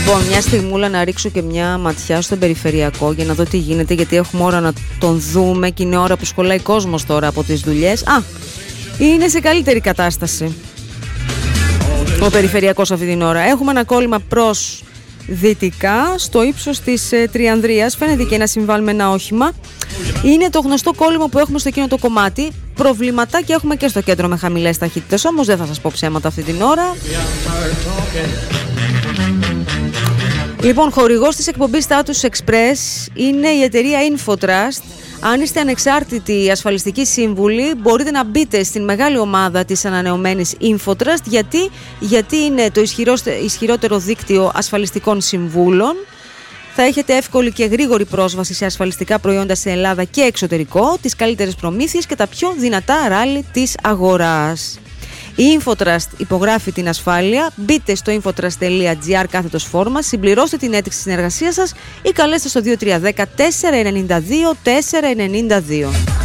Λοιπόν, μια στιγμούλα να ρίξω και μια ματιά στον περιφερειακό για να δω τι γίνεται, γιατί έχουμε ώρα να τον δούμε και είναι ώρα που σχολάει κόσμος τώρα από τις δουλειές. Είναι σε καλύτερη κατάσταση ο περιφερειακός αυτή την ώρα. Έχουμε ένα κόλλημα προς δυτικά στο ύψος της Τριανδρίας. Φαίνεται και ένα συμβάλμενα όχημα. Είναι το γνωστό κόλλημα που έχουμε στο εκείνο το κομμάτι. Προβληματάκια έχουμε και στο κέντρο με χαμηλές ταχύτητες, όμως δεν θα σας πω ψέματα αυτή την ώρα. Λοιπόν, χορηγός της εκπομπής Status Express είναι η εταιρεία Infotrust. Αν είστε ανεξάρτητοι ασφαλιστικοί σύμβουλοι, μπορείτε να μπείτε στην μεγάλη ομάδα της ανανεωμένης Infotrust. Γιατί είναι το ισχυρότερο δίκτυο ασφαλιστικών συμβούλων. Θα έχετε εύκολη και γρήγορη πρόσβαση σε ασφαλιστικά προϊόντα σε Ελλάδα και εξωτερικό, τις καλύτερες προμήθειες και τα πιο δυνατά ράλι της αγοράς. Η Infotrust υπογράφει την ασφάλεια. Μπείτε στο infotrust.gr/φόρμα, συμπληρώστε την αίτηση συνεργασίας σας ή καλέστε στο 2310 492 492.